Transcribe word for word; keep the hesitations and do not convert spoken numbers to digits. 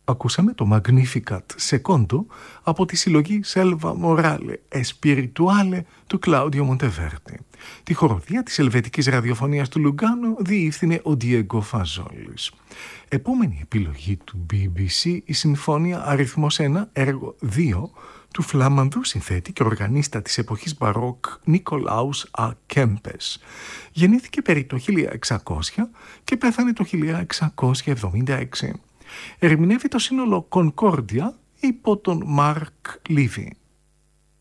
Ακούσαμε το Magnificat Secondo από τη συλλογή Selva Morale e Spirituale του Claudio Monteverdi. Τη χοροδία της ελβετικής ραδιοφωνίας του Λουγκάνο διεύθυνε ο Diego Fazolis. Επόμενη επιλογή του μπι μπι σι, η Συμφώνια αριθμός ένα, έργο δύο, του Φλαμανδού συνθέτη και οργανίστα της εποχής μπαρόκ Νικολάους Α. Κέμπες. Γεννήθηκε περί το χίλια εξακόσια και πέθανε το χίλια εξακόσια εβδομήντα έξι. Ερμηνεύει το σύνολο Concordia υπό τον Μάρκ Λίβι.